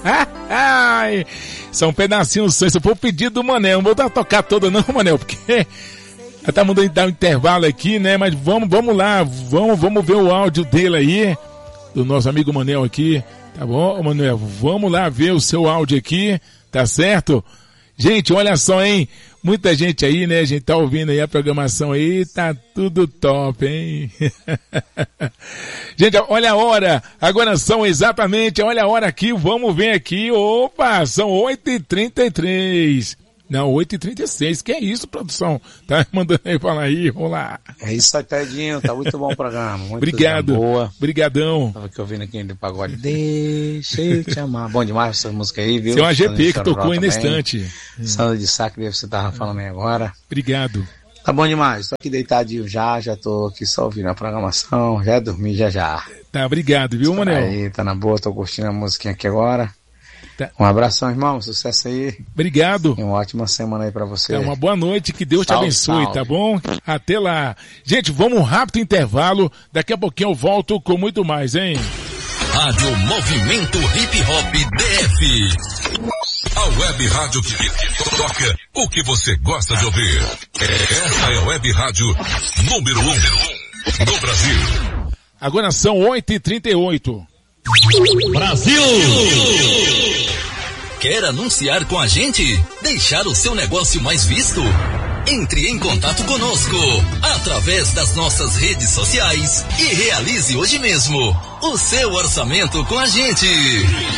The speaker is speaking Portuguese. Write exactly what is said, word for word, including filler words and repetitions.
Ai, são pedacinhos só. Isso foi o pedido do Manel. Não vou dar tocar toda não, Manel, porque tá mandando dar um intervalo aqui, né? Mas vamos, vamos lá, vamos, vamos ver o áudio dele aí, do nosso amigo Manel aqui. Tá bom, Manuel? Vamos lá ver o seu áudio aqui, tá certo? Gente, olha só, hein? Muita gente aí, né? A gente tá ouvindo aí a programação aí, tá tudo top, hein? Gente, olha a hora. Agora são exatamente, olha a hora aqui, vamos ver aqui. Opa, são oito e trinta e três. Não, oito e trinta e seis. Que é isso, produção? Tá mandando aí falar aí, vamos lá. É isso aí, Tedinho. Tá muito bom o programa. Muito Obrigado. Boa. Brigadão. Tava aqui ouvindo aqui do pagode. Deixa eu te amar. Bom demais essa música aí, viu? Seu A G P que tocou aí na estante. Sandra de Sá, que você tava falando aí agora. Obrigado. Tá bom demais. Tô aqui deitadinho já, já tô aqui só ouvindo a programação. Já dormi já já. Tá, obrigado, viu, Manel? Aí, tá na boa, tô curtindo a musiquinha aqui agora. Tá. Um abração, irmão. Sucesso aí. Obrigado. E uma ótima semana aí pra você. É uma boa noite, que Deus salve, te abençoe, salve. Tá bom? Até lá. Gente, vamos um rápido intervalo. Daqui a pouquinho eu volto com muito mais, hein? Rádio Movimento Hip Hop D F. A web rádio que toca o que você gosta de ouvir. Essa é a web rádio número um do Brasil. Agora são oito e trinta e oito. Brasil! Quer anunciar com a gente? Deixar o seu negócio mais visto? Entre em contato conosco através das nossas redes sociais e realize hoje mesmo o seu orçamento com a gente.